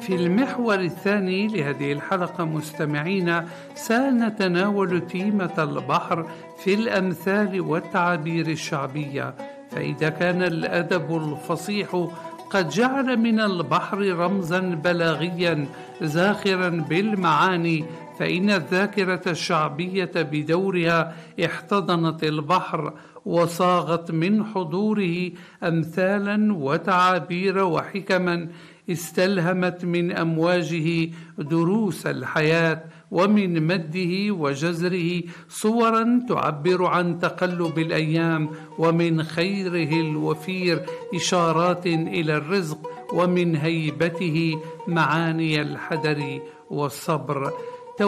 في المحور الثاني لهذه الحلقة مستمعينا سنتناول تيمة البحر في الأمثال والتعابير الشعبية. فإذا كان الأدب الفصيح قد جعل من البحر رمزا بلاغيا زاخرا بالمعاني، فإن الذاكرة الشعبية بدورها احتضنت البحر وصاغت من حضوره أمثالا وتعابير وحكما استلهمت من أمواجه دروس الحياة، ومن مده وجزره صورا تعبر عن تقلب الأيام، ومن خيره الوفير إشارات إلى الرزق، ومن هيبته معاني الحذر والصبر.